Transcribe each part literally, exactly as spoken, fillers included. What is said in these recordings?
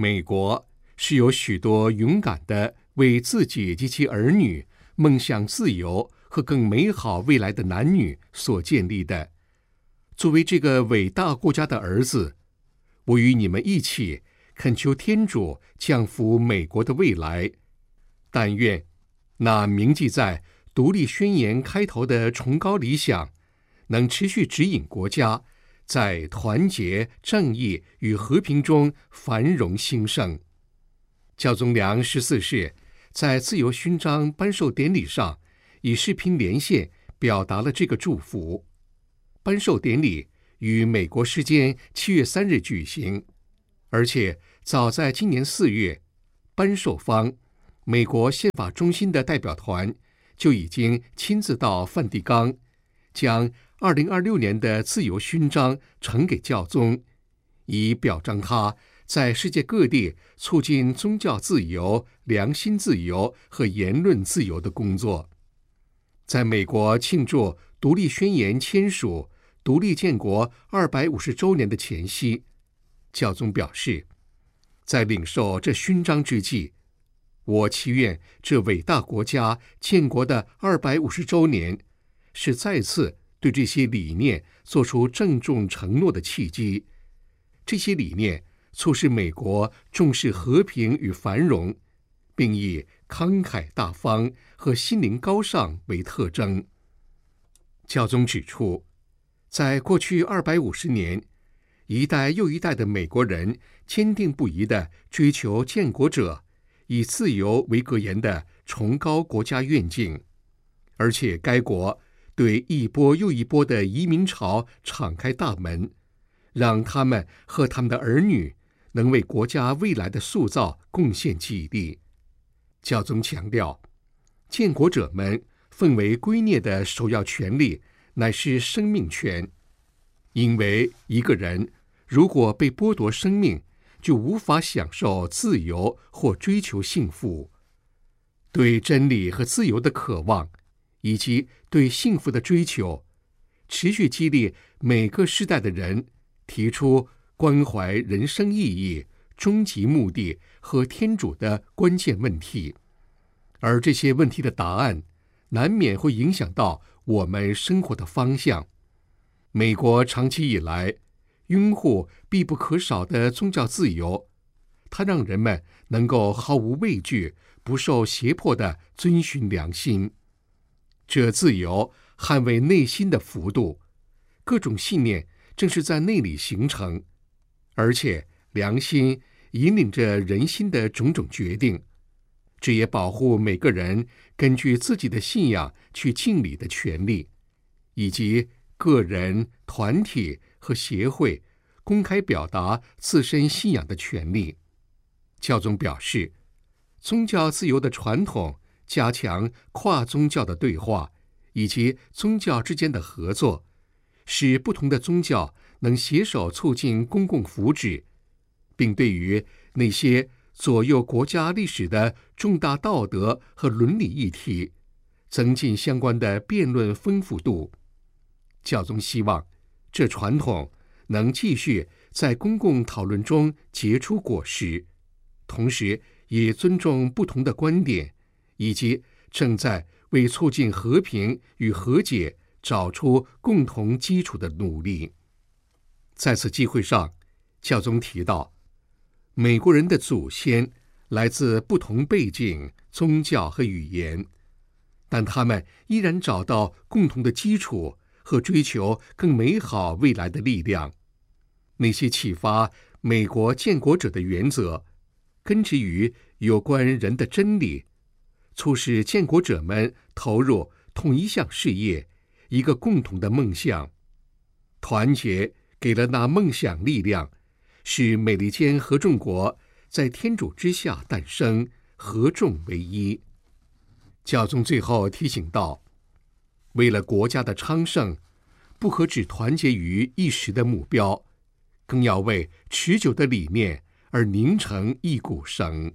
美国是由许多勇敢的为自己及其儿女梦想自由和更美好未来的男女所建立的。作为这个伟大国家的儿子，我与你们一起恳求天主降福美国的未来。但愿那铭记在独立宣言开头的崇高理想，能持续指引国家在团结、正义与和平中繁荣兴盛。教宗良十四世在自由勋章颁授典礼上以视频连线表达了这个祝福。颁授典礼于美国时间七月三日举行，而且早在今年四月，颁授方美国宪法中心的代表团就已经亲自到梵蒂冈，将二零二六年的自由勋章呈给教宗，以表彰他在世界各地促进宗教自由、良心自由和言论自由的工作。在美国庆祝独立宣言签署、独立建国二百五十周年的前夕，教宗表示，在领受这勋章之际，我祈愿这伟大国家建国的二百五十周年是再次对这些理念做出郑重承诺的契机。这些理念促使美国重视和平与繁荣，并以慷慨大方和心灵高尚为特征。教宗指出，在过去二百五十年，一代又一代的美国人坚定不移地追求建国者以自由为格言的崇高国家愿景，而且该国对一波又一波的移民潮敞开大门，让他们和他们的儿女能为国家未来的塑造贡献记忆力。教宗强调，建国者们奉为圭臬的首要权利乃是生命权，因为一个人如果被剥夺生命，就无法享受自由或追求幸福。对真理和自由的渴望，以及对幸福的追求，持续激励每个世代的人提出关怀人生意义、终极目的和天主的关键问题。而这些问题的答案难免会影响到我们生活的方向。美国长期以来拥护必不可少的宗教自由，它让人们能够毫无畏惧、不受胁迫地遵循良心。这自由捍卫内心的幅度，各种信念正是在内里形成，而且良心引领着人心的种种决定，这也保护每个人根据自己的信仰去敬礼的权利，以及个人、团体和协会公开表达自身信仰的权利。教宗表示，宗教自由的传统加强跨宗教的对话以及宗教之间的合作，使不同的宗教能携手促进公共福祉，并对于那些左右国家历史的重大道德和伦理议题增进相关的辩论丰富度。教宗希望这传统能继续在公共讨论中结出果实，同时也尊重不同的观点，以及正在为促进和平与和解找出共同基础的努力。在此机会上，教宗提到，美国人的祖先来自不同背景、宗教和语言，但他们依然找到共同的基础和追求更美好未来的力量。那些启发美国建国者的原则，根植于有关人的真理，促使建国者们投入同一项事业，一个共同的梦想。团结给了那梦想力量，使美利坚合众国在天主之下诞生，合众为一。教宗最后提醒道，为了国家的昌盛，不可只团结于一时的目标，更要为持久的理念而凝成一股绳。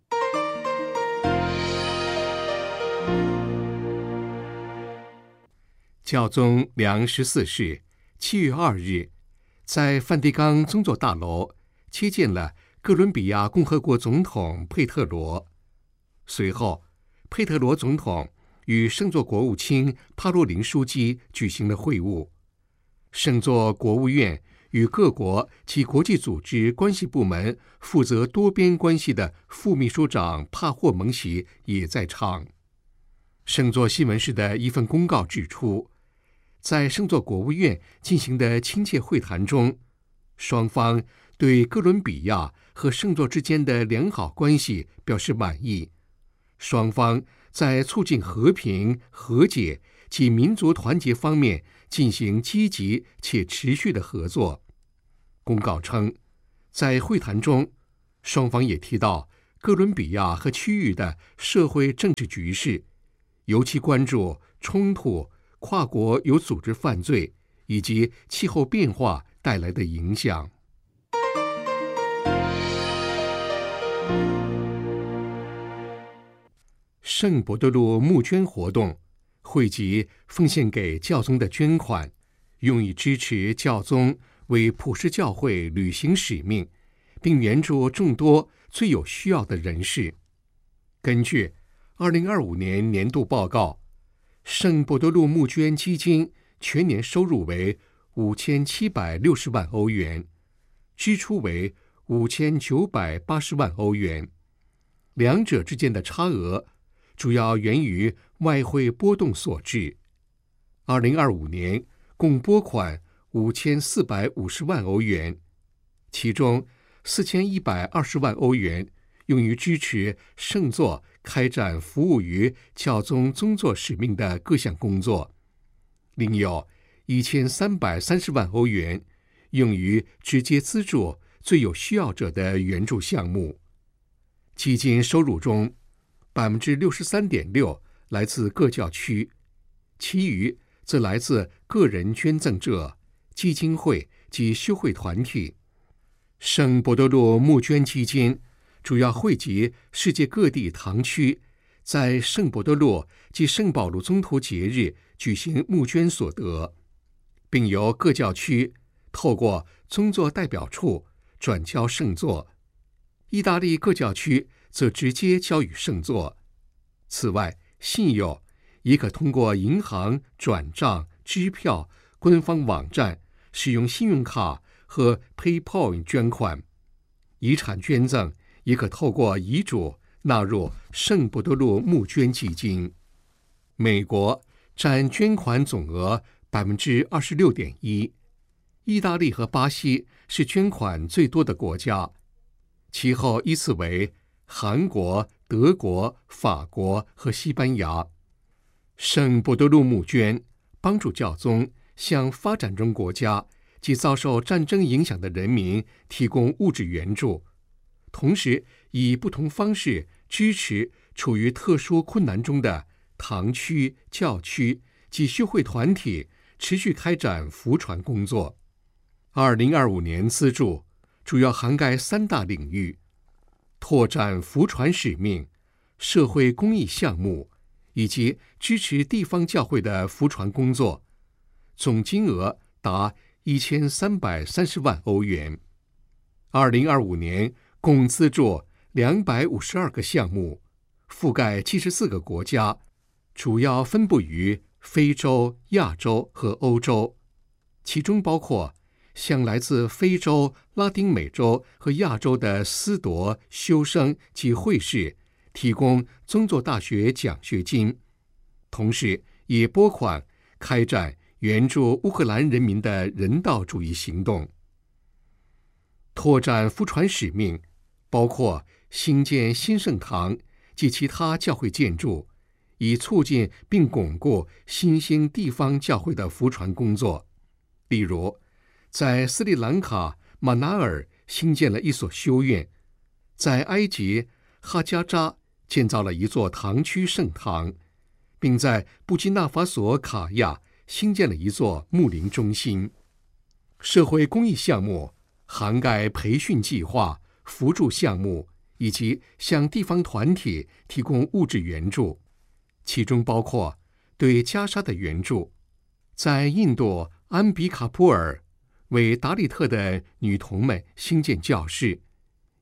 教宗良十四世七月二日在梵蒂冈宗座大楼接见了哥伦比亚共和国总统佩特罗。随后，佩特罗总统与圣座国务卿帕洛林书记举行了会晤。圣座国务院与各国及国际组织关系部门负责多边关系的副秘书长帕霍蒙席也在场。圣座新闻室的一份公告指出，在圣座国务院进行的亲切会谈中，双方对哥伦比亚和圣座之间的良好关系表示满意。双方在促进和平、和解及民族团结方面进行积极且持续的合作。公告称，在会谈中，双方也提到哥伦比亚和区域的社会政治局势，尤其关注冲突、跨国有组织犯罪以及气候变化带来的影响。圣伯多禄募捐活动汇集奉献给教宗的捐款，用以支持教宗为普世教会履行使命，并援助众多最有需要的人士。根据二零二五年年度报告，圣伯多禄募捐基金全年收入为五千七百六十万欧元，支出为五千九百八十万欧元，两者之间的差额主要源于外汇波动所致。二零二五年共拨款五千四百五十万欧元，其中四千一百二十万欧元用于支持圣座开展服务于教宗宗座使命的各项工作，另有一千三百三十万欧元用于直接资助最有需要者的援助项目。基金收入中，百分之六十三点六来自各教区，其余则来自个人捐赠者、基金会及修会团体。圣伯多禄募捐基金主要汇集世界各地堂区在圣伯多禄及圣保禄宗徒节日举行募捐所得，并由各教区透过宗座代表处转交圣座。意大利各教区则直接交予圣座。此外，信友也可通过银行转账、支票、官方网站、使用信用卡和 PayPal 捐款。遗产捐赠也可透过遗嘱纳入圣伯多禄募捐基金。美国占捐款总额百分之二十六点一，意大利和巴西是捐款最多的国家，其后依次为韩国、德国、法国和西班牙。圣伯多禄募捐帮助教宗向发展中国家及遭受战争影响的人民提供物质援助，同时以不同方式支持处于特殊困难中的堂区、教区及修会团体持续开展福传工作。二零二五年资助主要涵盖三大领域：拓展福传使命、社会公益项目以及支持地方教会的福传工作，总金额达一千三百三十万欧元。二零二五年共资助两百五十二个项目，覆盖七十四个国家，主要分布于非洲、亚洲和欧洲，其中包括向来自非洲、拉丁美洲和亚洲的司铎、修生及会士提供宗座大学奖学金，同时也拨款开展援助乌克兰人民的人道主义行动。拓展福传使命包括兴建新圣堂及其他教会建筑，以促进并巩固新兴地方教会的福传工作。例如，在斯里兰卡马纳尔兴建了一所修院，在埃及哈加扎建造了一座堂区圣堂，并在布基纳法索卡亚兴建了一座牧灵中心。社会公益项目涵盖培训计划、扶助项目以及向地方团体提供物质援助，其中包括对加沙的援助，在印度安比卡普尔为达里特的女童们兴建教室，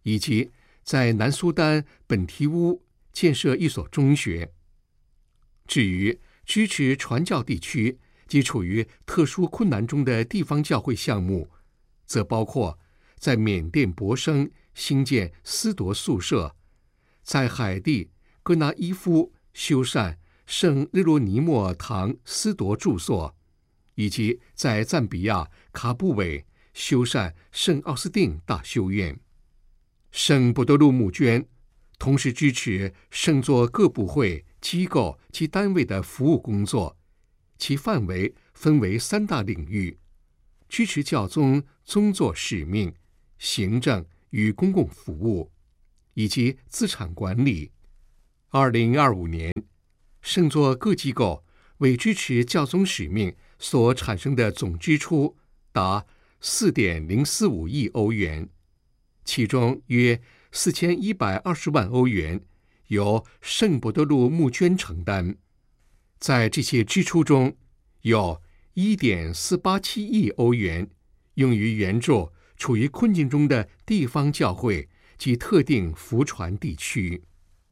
以及在南苏丹本提乌建设一所中学。至于支持传教地区及处于特殊困难中的地方教会项目，则包括在缅甸博生兴建思铎宿舍，在海地戈纳伊夫修缮圣日罗尼莫堂思铎住所，以及在赞比亚卡布韦修缮圣奥斯定大修院。圣伯多禄募捐同时支持圣座各部会、机构及单位的服务工作，其范围分为三大领域：支持教宗宗座使命、行政与公共服务，以及资产管理。二零二五年，圣座各机构为支持教宗使命所产生的总支出达四点零四五亿欧元，其中约四千一百二十万欧元由圣伯多禄募捐承担。在这些支出中，有一点四八七亿欧元用于援助处于困境中的地方教会及特定福传地区。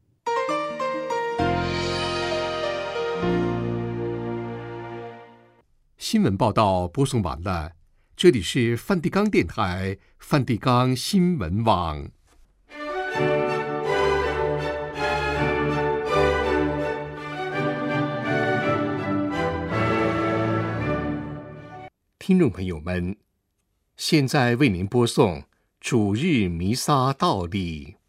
新闻报道播送完了，这里是梵蒂冈电台梵蒂冈新闻网。听众朋友们，现在为您播送主日弥撒道理。